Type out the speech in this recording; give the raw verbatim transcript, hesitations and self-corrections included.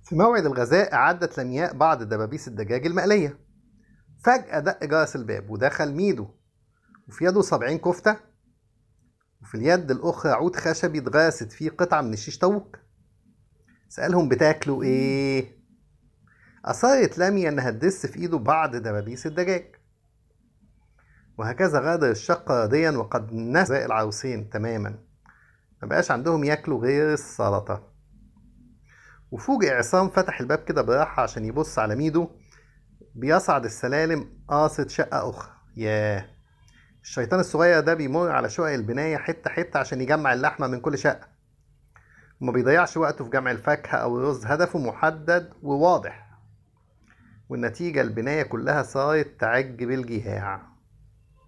في موعد الغذاء أعدت لمياء بعض دبابيس الدجاج المقلية. فجأة دق جرس الباب ودخل ميدو، وفي يده سبعين كفتة، وفي اليد الأخرى عود خشبي اتغرست فيه قطعة من الشيش طاووق. سألهم بتاكلوا إيه؟ أصرت لميا إنها تدس في إيده بعض دبابيس الدجاج. وهكذا غادر الشقة راضيا وقد نسى العروسين تماما، مبقاش عندهم ياكلوا غير السلطة. وفوجئ عصام فتح الباب كده براحة عشان يبص على ميدو بيصعد السلالم قاصد شقة أخرى. ياه، الشيطان الصغير ده بيمر على شقق البناية حتة حتة عشان يجمع اللحمة من كل شقة، وما بيضيعش وقته في جمع الفاكهة أو الرز. هدفه محدد وواضح، والنتيجة البناية كلها صارت تعج بالجياع.